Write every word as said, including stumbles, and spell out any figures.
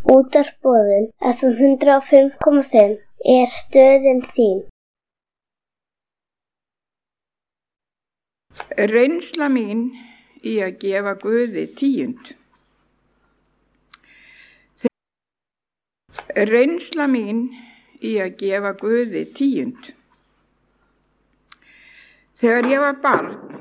Útvarpsboðun F M hundrað og fimm komma fimm er stöðin þín. Reynsla mín í að gefa Guði tíund. Reynsla mín í að gefa Guði tíund. Þegar ég var barn